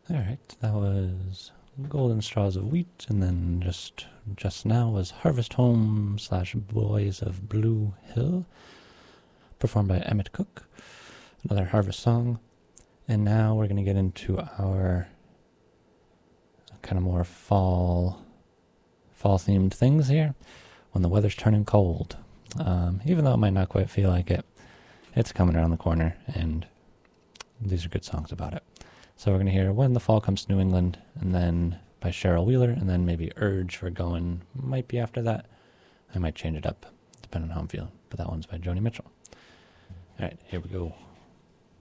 Alright, that was Golden Straws of Wheat, and then just now was Harvest Home / Boys of Blue Hill, performed by Emmett Cook, another harvest song. And now we're going to get into our kind of more fall themed things here, when the weather's turning cold. Even though it might not quite feel like it, it's coming around the corner, and these are good songs about it. So we're going to hear When the Fall Comes to New England, and then by Cheryl Wheeler, and then maybe Urge for Going might be after that. I might change it up, depending on how I'm feeling. But that one's by Joni Mitchell. All right, here we go.